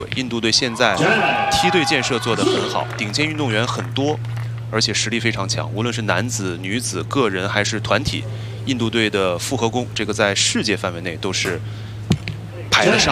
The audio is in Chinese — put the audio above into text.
印度队现在梯队建设做得很好，顶尖运动员很多，而且实力非常强，无论是男子、女子、个人还是团体，印度队的复合弓这个在世界范围内都是排得上。